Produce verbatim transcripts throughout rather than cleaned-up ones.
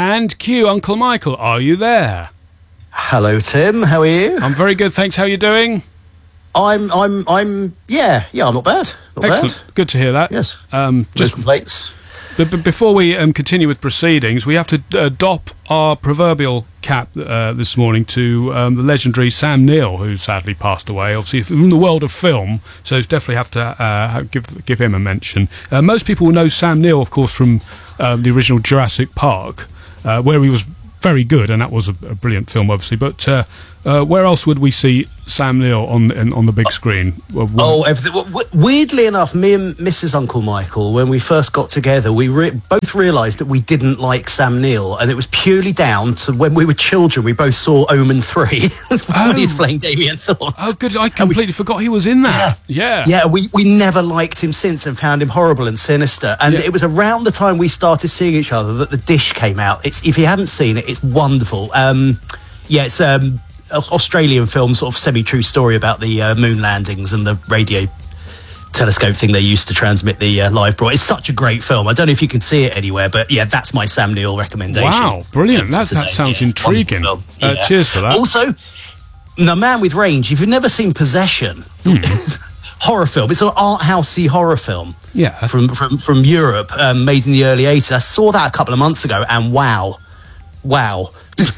And Q, Uncle Michael, are you there? Hello, Tim. How are you? I'm very good, thanks. How are you doing? I'm, I'm, I'm. Yeah, yeah. I'm not bad. Not Excellent. Bad. Good to hear that. Yes. Um, just no complaints. But, but before we um, continue with proceedings, we have to uh, doff our proverbial cap uh, this morning to um, the legendary Sam Neill, who sadly passed away, obviously from the world of film, so definitely have to uh, give give him a mention. Uh, most people will know Sam Neill, of course, from um, the original Jurassic Park, uh, where he was very good, and that was a, a brilliant film, obviously. But uh, uh, where else would we see Sam Neill on in, on the big screen? Oh, weirdly enough, me and Missus Uncle Michael, when we first got together, we re- both realised that we didn't like Sam Neill, and it was purely down to when we were children. We both saw Omen three when oh. he's playing Damien Thorne. Oh, good! I completely we, forgot he was in that. Yeah, yeah. yeah we we never liked him since and found him horrible and sinister. And yeah. it was around the time we started seeing each other that The Dish came out. It's if you haven't seen it, it's wonderful. Um, yeah, it's um. Australian film, sort of semi-true story about the uh, moon landings and the radio telescope thing they used to transmit the uh, live broad. It's such a great film. I don't know if you can see it anywhere, but yeah, that's my Sam Neill recommendation. Wow, brilliant. That, that sounds yeah, intriguing. Uh, yeah. Cheers for that. Also, The Man with Range, if you've never seen Possession, hmm. horror film, it's an art housey horror film yeah. from, from, from Europe, um, made in the early eighties. I saw that a couple of months ago, and wow, wow.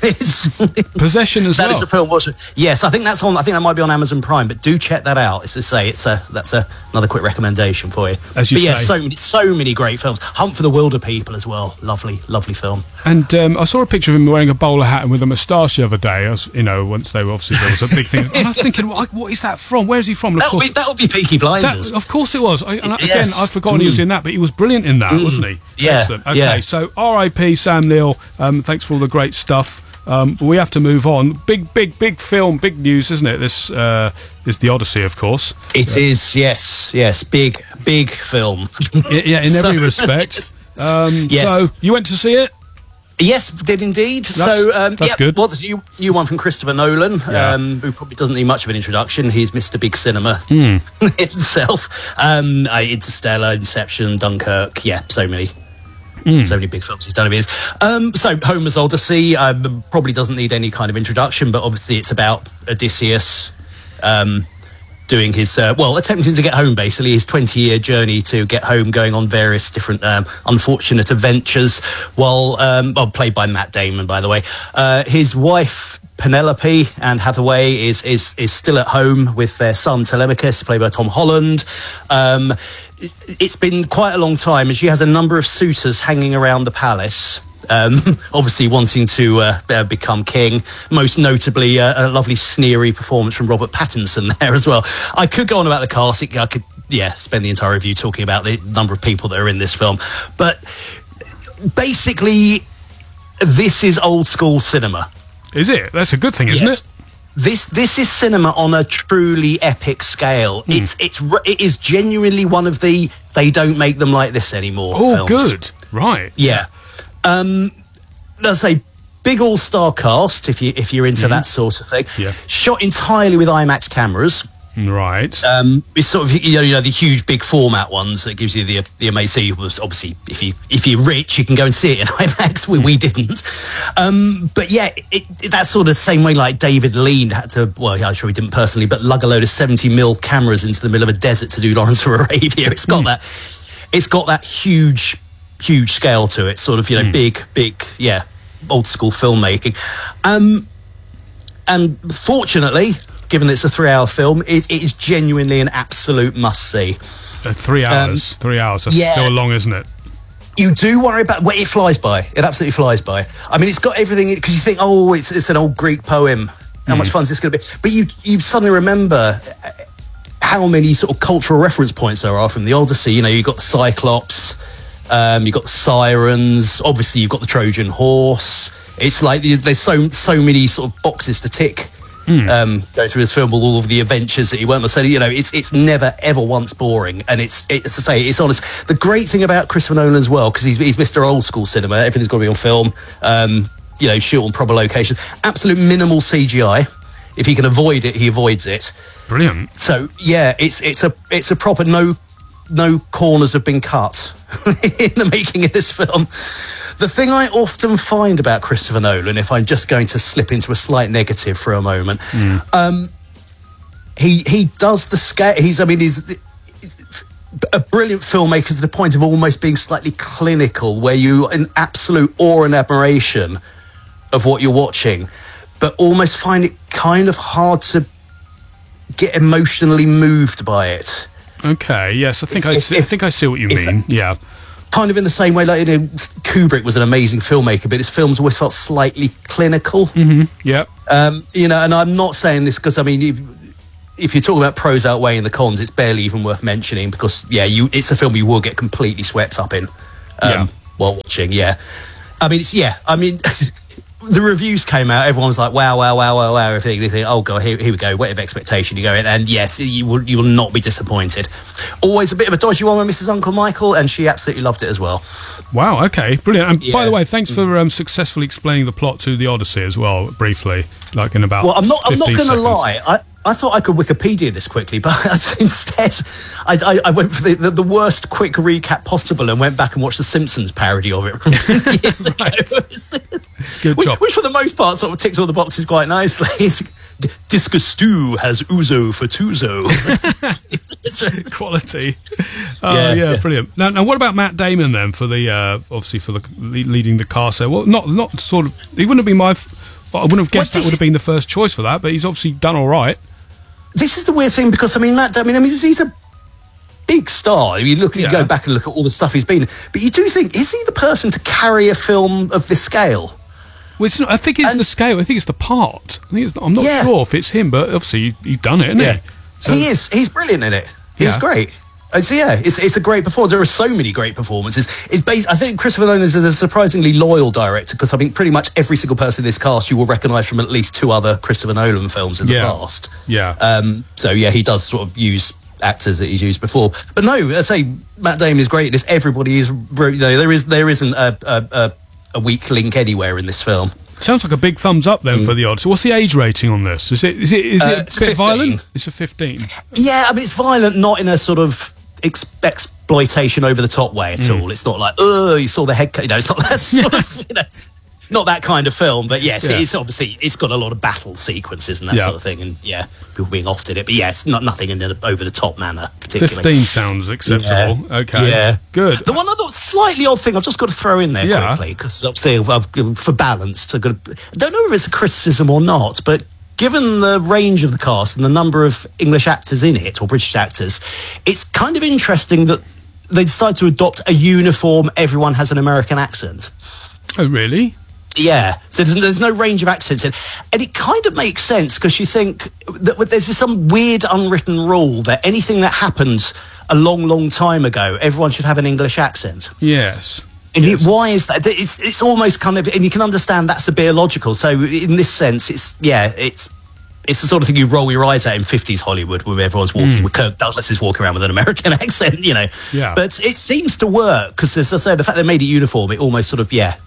Possession as that well. That is a film. Was yes, I think that's on. I think that might be on Amazon Prime. But do check that out. It's to say, it's a that's a, another quick recommendation for you. As you but say, yeah, so many, so many great films. Hunt for the Wilder People as well. Lovely, lovely film. And um, I saw a picture of him wearing a bowler hat and with a moustache the other day. As you know, once they were obviously there was a big thing. And I was thinking, what, what is that from? Where is he from? And of that course, would be, that would be Peaky Blinders. That, of course, it was. I, and yes. Again, I'd forgotten mm. he was in that, but he was brilliant in that, mm. wasn't he? Yeah. Excellent. Okay, yeah. so R I P Sam Neill. Um, thanks for all the great stuff. Um, we have to move on. Big, big, big film, big news, isn't it? This uh, is The Odyssey, of course. It uh, is, yes, yes. Big, big film. Yeah, in every so, respect. Um, yes. So, you went to see it? Yes, did indeed. That's, so um, that's yeah, good. Well, the new, new one from Christopher Nolan, yeah. um, who probably doesn't need much of an introduction. He's Mister Big Cinema mm. himself. Um, uh, Interstellar, Inception, Dunkirk. Yeah, so many. Mm. So many big films he's done of his. Um, so Homer's Odyssey um, probably doesn't need any kind of introduction, but obviously it's about Odysseus um, doing his, uh, well, attempting to get home, basically, his twenty-year journey to get home, going on various different um, unfortunate adventures, while, um, well, played by Matt Damon, by the way. Uh, his wife, Penelope, Anne Hathaway, is, is, is still at home with their son, Telemachus, played by Tom Holland. Um, It's been quite a long time, and she has a number of suitors hanging around the palace, um, obviously wanting to uh, uh, become king. Most notably, uh, a lovely sneery performance from Robert Pattinson there as well. I could go on about the cast. I could, yeah, spend the entire review talking about the number of people that are in this film. But basically, this is old school cinema. Is it? That's a good thing, isn't yes. it? This this is cinema on a truly epic scale. Mm. It's it's it is genuinely one of the they don't make them like this anymore. Oh, films. Good, right? Yeah. Um, let's say big all star cast if you if you're into mm. that sort of thing. Yeah. Shot entirely with IMAX cameras. Right. Um, it's sort of you know, you know the huge big format ones that gives you the the amazing. Obviously, if you if you're rich, you can go and see it in IMAX. We we didn't, um, but yeah, it, it, that's sort of the same way like David Lean had to. Well, I'm sure he didn't personally, but lug a load of seventy mil cameras into the middle of a desert to do Lawrence of Arabia. It's got mm. that. It's got that huge, huge scale to it. Sort of you know mm. big, big, yeah, old school filmmaking. Um, and fortunately, given it's a three-hour film, it, it is genuinely an absolute must-see. Uh, three hours. Um, three hours. That's yeah. still long, isn't it? You do worry about... Well, it flies by. It absolutely flies by. I mean, it's got everything... Because you think, oh, it's, it's an old Greek poem. How mm. much fun is this going to be? But you, you suddenly remember how many sort of cultural reference points there are from the Odyssey. You know, you've got the Cyclops, um, you've got the Sirens, obviously you've got the Trojan Horse. It's like there's so so many sort of boxes to tick. Mm. Um, go through this film with all of the adventures that he went on. So you know, it's it's never ever once boring, and it's it's to say it's honest. The great thing about Christopher Nolan as well, because he's he's Mister Old School Cinema. Everything's got to be on film. Um, you know, shoot on proper locations. Absolute minimal C G I. If he can avoid it, he avoids it. Brilliant. So yeah, it's it's a it's a proper no no corners have been cut in the making of this film. The thing I often find about Christopher Nolan, if I'm just going to slip into a slight negative for a moment, mm. um, he he does the scale. He's, I mean, he's, he's a brilliant filmmaker to the point of almost being slightly clinical, where you in absolute awe and admiration of what you're watching, but almost find it kind of hard to get emotionally moved by it. Okay, yes, I think if, I if, see, if, I think I see what you mean. Yeah. Kind of in the same way, like, you know, Kubrick was an amazing filmmaker, but his films always felt slightly clinical. Mm-hmm. Yeah. Um, you know, and I'm not saying this because, I mean, if, if you're talking about pros outweighing the cons, it's barely even worth mentioning because, yeah, you it's a film you will get completely swept up in um, yeah. while watching. Yeah. I mean, it's, yeah, I mean... The reviews came out, everyone was like, wow, wow, wow, wow, wow, everything. You think, oh, God, here, here we go, weight of expectation. You go in, and yes, you will, you will not be disappointed. Always a bit of a dodgy one with Missus Uncle Michael, and she absolutely loved it as well. Wow, okay, brilliant. And yeah. by the way, thanks for um, successfully explaining the plot to The Odyssey as well, briefly, like in about Well, I'm not, I'm not going to seconds. lie. I, I thought I could Wikipedia this quickly, but instead I, I, I went for the, the, the worst quick recap possible and went back and watched the Simpsons parody of it from years ago. Good which, job. Which, for the most part, sort of ticks all the boxes quite nicely. Discus Stew has ouzo for tuzo. Quality. Oh, Yeah, yeah, yeah. brilliant. Now, now, what about Matt Damon then? For the uh, obviously for the le- leading the cast there. Well, not not sort of. He wouldn't have been my. F- I wouldn't have guessed Well, that would have been the first choice for that, but he's obviously done all right. This is the weird thing because I mean, Matt, I mean, I mean, he's a big star. You look, you Yeah. go back and look at all the stuff he's been. But you do think, is he the person to carry a film of this scale? Well, it's not, I think it's And- the scale. I think it's the part. I think it's, I'm not Yeah. sure if it's him, but obviously he, he's done it, hasn't Yeah, he? So- he is. He's brilliant in it. He's Yeah. great. Uh, So yeah, it's it's a great performance. There are so many great performances. It's based, I think Christopher Nolan is a surprisingly loyal director because I think pretty much every single person in this cast you will recognise from at least two other Christopher Nolan films in the Yeah. past. Yeah. Um, so yeah, he does sort of use actors that he's used before. But no, I say Matt Damon is great. This everybody is. You know, there is there isn't a a, a a weak link anywhere in this film. Sounds like a big thumbs up then for the odds. So what's the age rating on this? Is it is it is Uh, it it's a bit fifteen. violent? It's a fifteen. Yeah, I mean, it's violent, not in a sort of ex- exploitation over the top way at all. It's not like, oh, you saw the head cut. You know, it's not that sort of, you know, not that kind of film. But yes, Yeah. it's obviously, it's got a lot of battle sequences and that Yeah. sort of thing. And yeah, people being off in it. But yes, not nothing in an over the top manner, particularly. Fifteen sounds acceptable. Yeah. Okay. Yeah. Good. The one other slightly odd thing I've just got to throw in there Yeah. quickly, because obviously I've, I've- for balance, I've got to, I don't know if it's a criticism or not, but given the range of the cast and the number of English actors in it, or British actors, it's kind of interesting that they decide to adopt a uniform, everyone has an American accent. Oh, really? Yeah, so there's, there's no range of accents in, and it kind of makes sense because you think that there's this some weird unwritten rule that anything that happened a long, long time ago, everyone should have an English accent. Yes. And Yes. it, why is that? It's it's almost kind of, and you can understand that's a bit illogical. So in this sense, it's yeah, it's it's the sort of thing you roll your eyes at in fifties Hollywood, where everyone's walking with Kirk Douglas is walking around with an American accent, you know. Yeah. But it seems to work because, as I say, the fact they made it uniform, it almost sort of yeah.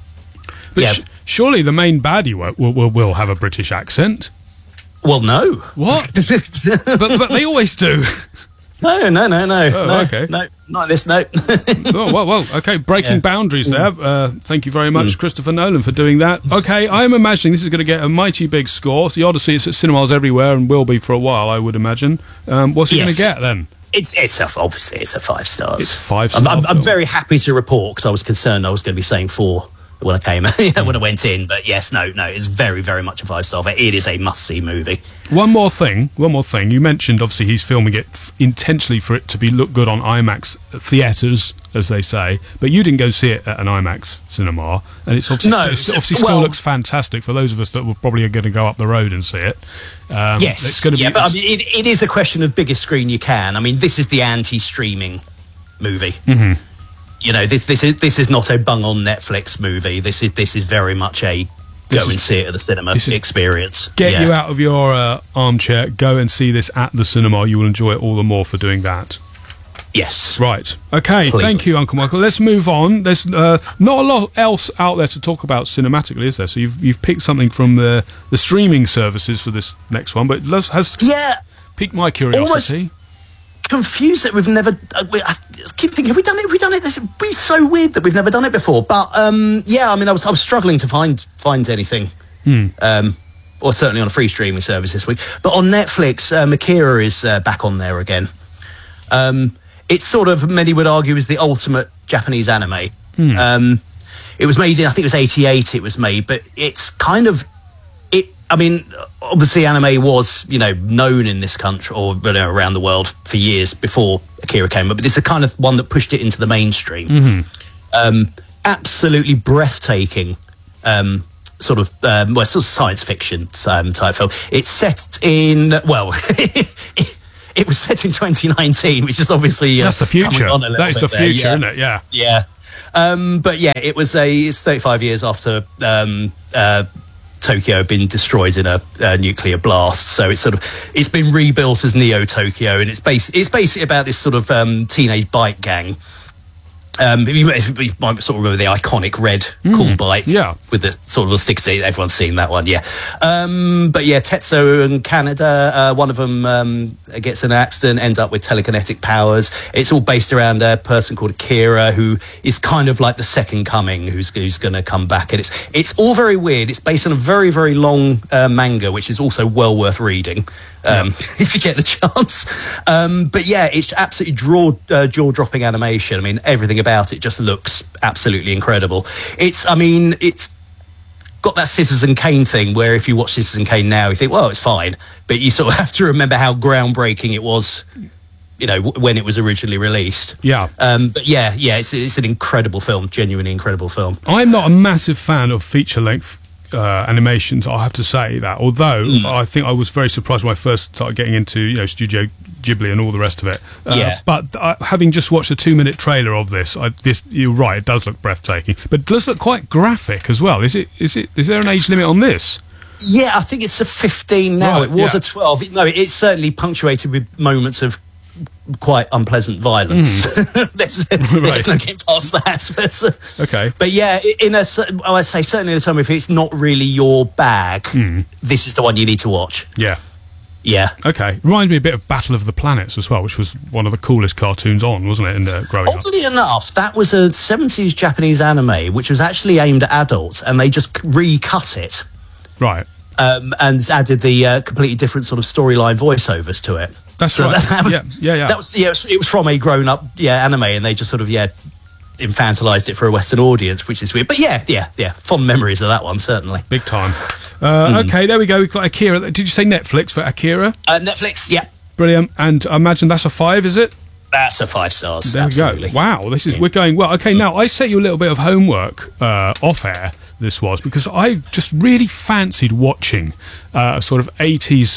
But Yeah. sh- surely the main baddie will, will, will, will have a British accent. Well, no. What? but but they always do. No, no, no, no. Oh, no, okay. No, not this, no. Oh, well, well, okay, breaking Yeah. boundaries there. Uh, thank you very much, Christopher Nolan, for doing that. Okay, I am imagining this is going to get a mighty big score. The Odyssey is at cinemas everywhere and will be for a while, I would imagine. Um, what's it going Yes. to get then? It's it's a, obviously it's a five stars. It's five I'm, star I'm, I'm film. very happy to report because I was concerned I was going to be saying four when I came when I went in, but yes, no, no, it's very, very much a five star. It is a must see movie. One more thing, one more thing. You mentioned, obviously, he's filming it f- intentionally for it to be look good on IMAX theatres, as they say, but you didn't go see it at an IMAX cinema, and it's obviously, No, st- it's obviously still well- looks fantastic for those of us that were probably going to go up the road and see it. Um, Yes, it's going to yeah, be. but I mean, it, it is a question of biggest screen you can. I mean, this is the anti-streaming movie. Mm-hmm. You know, this this is this is not a bung on Netflix movie. This is this is very much a This go is- and see it at the cinema this is- experience. Get Yeah. you out of your uh, armchair, go and see this at the cinema. You will enjoy it all the more for doing that. Yes. Right. Okay. Please. Thank you, Uncle Michael. Let's move on. There's uh, not a lot else out there to talk about cinematically, is there? So you've you've picked something from the the streaming services for this next one, but it does- has Yeah. piqued my curiosity. confused that we've never. Uh, we, I keep thinking, have we done it? Have we done it? This would be so weird that we've never done it before. But um, yeah, I mean, I was I was struggling to find find anything, hmm. um, or certainly on a free streaming service this week. But on Netflix, um, Akira is uh, back on there again. Um, it's sort of, many would argue, is the ultimate Japanese anime. Hmm. Um, it was made in, I think it was eighty-eight. It was made, but it's kind of. I mean, obviously, anime was, you know, known in this country or you know, around the world for years before Akira came up. But it's a kind of one that pushed it into the mainstream. Mm-hmm. Um, absolutely breathtaking, um, sort of, um, well, sort of science fiction um, type film. It's set in, well, it, it was set in twenty nineteen, which is obviously uh, that's the future. That is the there. future, yeah. isn't it? Yeah, yeah. Um, but yeah, it was a. It's thirty-five years after. Um, uh, Tokyo had been destroyed in a, a nuclear blast, so it's sort of it's been rebuilt as Neo Tokyo, and it's bas- it's basically about this sort of um, teenage bike gang. Um, you, might, you might sort of remember the iconic red mm, cool bike, yeah, with the sort of the sixty. Everyone's seen that one, yeah. Um, but yeah, Tetsuo and Kaneda, uh, one of them um, gets in an accident, ends up with telekinetic powers. It's all based around a person called Akira, who is kind of like the second coming, who's who's going to come back, and it's it's all very weird. It's based on a very very long uh, manga, which is also well worth reading. Um, yeah. If you get the chance. Um, but yeah, it's absolutely draw, uh, jaw-dropping animation. I mean, everything about it just looks absolutely incredible. It's, I mean, it's got that Citizen Kane thing where if you watch Citizen Kane now, you think, well, it's fine. But you sort of have to remember how groundbreaking it was, you know, w- when it was originally released. Yeah. Um, but yeah, yeah, it's, it's an incredible film, genuinely incredible film. I'm not a massive fan of feature-length Uh, animations, I have to say that. Although mm. I think I was very surprised when I first started getting into, you know, Studio Ghibli and all the rest of it. Uh, yeah. But uh, having just watched a two-minute trailer of this, I, this, you're right, it does look breathtaking, but it does look quite graphic as well. Is it? Is it? Is there an age limit on this? Yeah, I think it's a fifteen now. Right, it was yeah. a twelve. No, it's certainly punctuated with moments of quite unpleasant violence. Mm. there's, right. there's no getting past that. But, uh, okay. But yeah, in a, I would say certainly in a time if it's not really your bag, mm. this is the one you need to watch. Yeah. Yeah. Okay. Reminds me a bit of Battle of the Planets as well, which was one of the coolest cartoons on, wasn't it, in uh, growing up? Oddly enough, that was a seventies Japanese anime, which was actually aimed at adults, and they just recut it. Right. Um, and added the uh, completely different sort of storyline voiceovers to it. That's so right. That, that was, yeah, yeah, yeah. That was yeah. It was, it was from a grown-up yeah anime, and they just sort of yeah infantilized it for a Western audience, which is weird. But yeah, yeah, yeah. Fond memories of that one, certainly. Big time. Uh, mm. Okay, there we go. We've got Akira. Did you say Netflix for Akira? Uh, Netflix, yeah. Brilliant. And I imagine that's a five, is it? That's a five stars. There absolutely. we go. Wow, this is yeah. we're going well. Okay, now I set you a little bit of homework uh, off air. This was because I just really fancied watching uh, a sort of eighties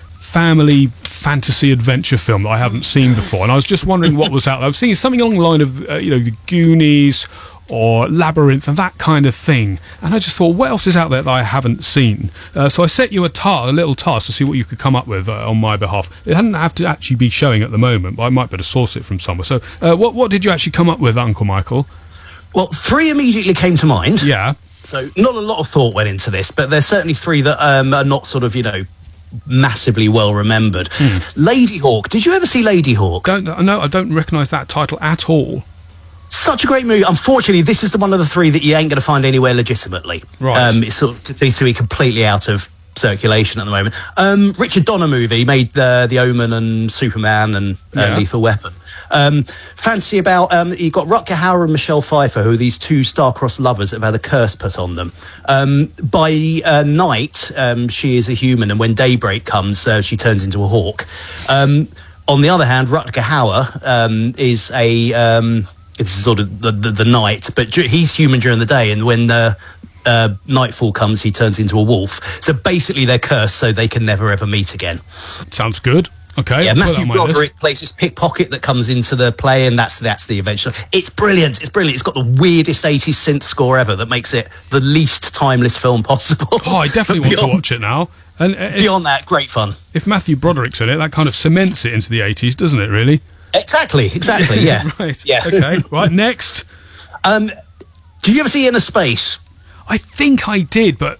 family fantasy adventure film that I haven't seen before, and I was just wondering what was out there. I was thinking something along the line of uh, you know, the Goonies or Labyrinth and that kind of thing, and I just thought, what else is out there that I haven't seen? Uh, so I set you a, tar- a little task to see what you could come up with uh, on my behalf. It hadn't have to actually be showing at the moment, but I might be able to source it from somewhere. So uh, what what did you actually come up with, Uncle Michael? Well, three immediately came to mind. Yeah. So not a lot of thought went into this, but there's certainly three that um, are not sort of, you know, massively well remembered. Hmm. Ladyhawke. Did you ever see Ladyhawke? Don't no, I don't recognise that title at all. Such a great movie. Unfortunately, this is the one of the three that you ain't going to find anywhere legitimately. Right. Um, it sort of seems to be completely out of circulation at the moment. Um, Richard Donner movie, he made uh, The Omen and Superman and uh, yeah. Lethal Weapon. Um, fancy about, um, you've got Rutger Hauer and Michelle Pfeiffer, who are these two star-crossed lovers that have had a curse put on them. Um, by uh, night, um, she is a human, and when daybreak comes, uh, she turns into a hawk. Um, on the other hand, Rutger Hauer um, is a... Um, it's sort of the, the, the night, but he's human during the day, and when the uh, nightfall comes, he turns into a wolf. So basically, they're cursed, so they can never ever meet again. Sounds good. Okay. Yeah, I'll Matthew Broderick plays this pickpocket that comes into the play, and that's that's the adventure. It's brilliant. It's brilliant. It's got the weirdest eighties synth score ever that makes it the least timeless film possible. Oh, I definitely want to watch it now. And uh, beyond that, great fun. If Matthew Broderick's in it, that kind of cements it into the eighties, doesn't it? Really. Exactly. Exactly. Yeah. Right. Yeah. Okay. Right. Next. Um, did you ever see Inner Space? I think I did, but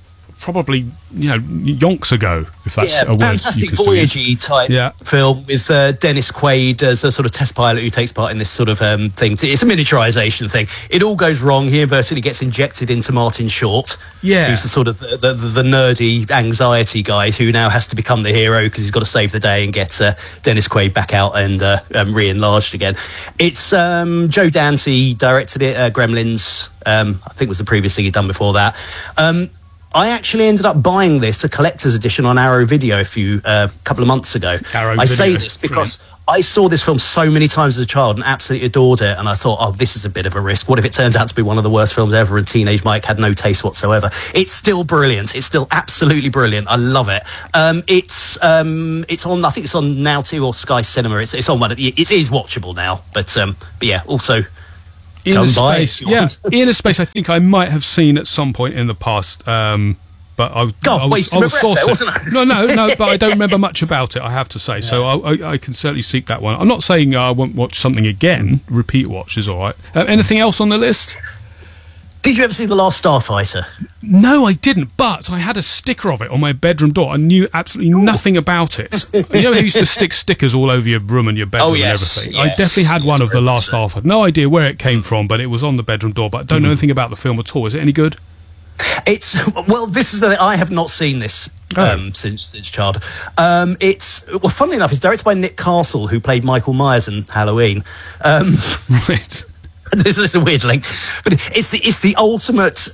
probably, you know, yonks ago, if that's yeah, a word. Fantastic Voyage-y type yeah. film with uh, Dennis Quaid as a sort of test pilot who takes part in this sort of um, thing. It's a miniaturization thing. It all goes wrong. He inadvertently gets injected into Martin Short, yeah. who's the sort of the, the, the nerdy anxiety guy who now has to become the hero because he's got to save the day and get uh, Dennis Quaid back out and uh, um, re-enlarged again. It's um, Joe Dante directed it, uh, Gremlins, um, I think was the previous thing he'd done before that. Um, I actually ended up buying this, a collector's edition on Arrow Video a few uh, couple of months ago. Arrow I Video. say this because Brilliant. I saw this film so many times as a child and absolutely adored it, and I thought, oh, this is a bit of a risk. What if it turns out to be one of the worst films ever and Teenage Mike had no taste whatsoever? It's still brilliant. It's still absolutely brilliant. I love it. Um, it's um, it's on, I think it's on Now two or Sky Cinema. It's, it's on one of, it is watchable now, but, um, but yeah, also... Inner Space, yeah. Inner Space, I think I might have seen at some point in the past, um, but I, God, I was, wasted I was my breath there, wasn't I? No, no, no, but I don't remember much about it, I have to say. Yeah. So I, I, I can certainly seek that one. I'm not saying I won't watch something again. Repeat watch is all right. Uh, anything else on the list? Did you ever see The Last Starfighter? No, I didn't, but I had a sticker of it on my bedroom door. I knew absolutely Ooh. nothing about it. You know, they used to stick stickers all over your room and your bedroom oh, yes, and everything. yes. I definitely had yes, one of The Last so. Starfighter. No idea where it came from, but it was on the bedroom door. But I don't mm. know anything about the film at all. Is it any good? It's well. This is the, I have not seen this um, oh. since since childhood. Um, it's well, funnily enough, it's directed by Nick Castle, who played Michael Myers in Halloween. Um, right. This is a weird link, but it's the it's the ultimate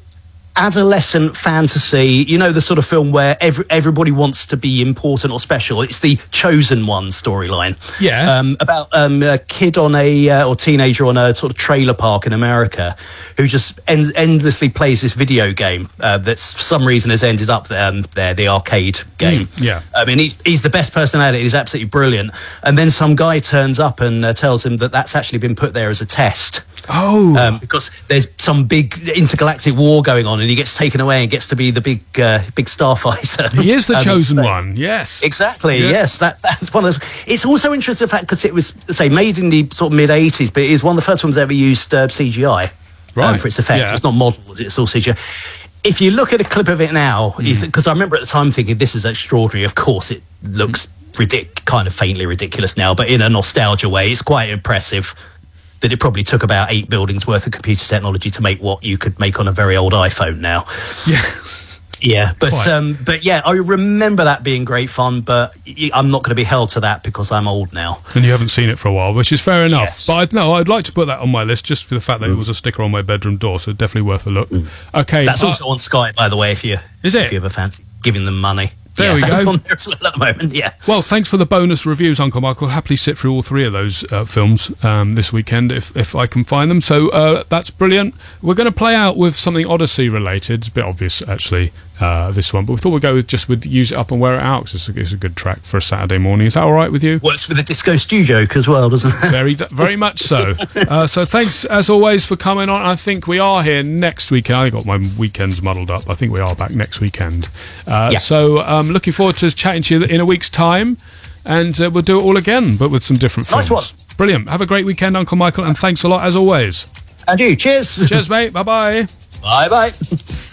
adolescent fantasy. You know, the sort of film where every, everybody wants to be important or special. It's the Chosen One storyline. Yeah. Um, about um, a kid on a uh, or teenager on a sort of trailer park in America who just en- endlessly plays this video game uh, that's for some reason has ended up um, there, the arcade game. Mm, yeah. I mean, he's he's the best person at it. He's absolutely brilliant. And then some guy turns up and uh, tells him that that's actually been put there as a test. Oh. Um, because there's some big intergalactic war going on, and he gets taken away and gets to be the big, uh, big starfighter. He is the um, chosen so, one. Yes, exactly. Yeah. Yes, that that's one of. It's also interesting fact because it was say made in the sort of mid eighties, but it is one of the first ones that ever used uh, C G I right. um, for its effects. Yeah. It's not models; it's all C G I. If you look at a clip of it now, because mm. th- I remember at the time thinking this is extraordinary. Of course, it looks mm. ridic- kind of faintly ridiculous now, but in a nostalgia way, it's quite impressive. That it probably took about eight buildings worth of computer technology to make what you could make on a very old iPhone now. Yes. Yeah, but um, but yeah, I remember that being great fun, but I'm not going to be held to that because I'm old now. And you haven't seen it for a while, which is fair enough. Yes. But I'd, no, I'd like to put that on my list just for the fact that mm. it was a sticker on my bedroom door, so definitely worth a look. Mm. Okay, that's uh, also on Sky, by the way. If you is it? If you ever fancy giving them money. There yeah, we that's go. On there as well at the moment, yeah. Well, thanks for the bonus reviews, Uncle Michael. I'll happily sit through all three of those uh, films um, this weekend if, if I can find them. So uh, that's brilliant. We're going to play out with something Odyssey related. It's a bit obvious, actually, uh, this one. But we thought we'd go with just with Use It Up and Wear It Out because it's, it's a good track for a Saturday morning. Is that all right with you? Works with the Disco Studio as well, doesn't it? Very, very much so. Uh, so thanks, as always, for coming on. I think we are here next weekend. I got my weekends muddled up. I think we are back next weekend. Uh, yeah. So um, looking forward to chatting to you in a week's time, and uh, we'll do it all again, but with some different films. Nice one. Brilliant. Have a great weekend, Uncle Michael, and thanks a lot as always. And you. Cheers. Cheers, mate. Bye-bye. Bye-bye.